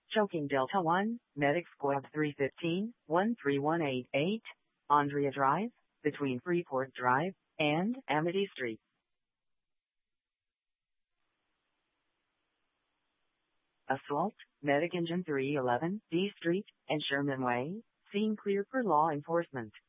Choking Delta 1, Medic Squad 315, 13188, Andrea Drive, between Freeport Drive and Amity Street. Assault, Medic Engine 311, D Street, and Sherman Way, scene clear for law enforcement.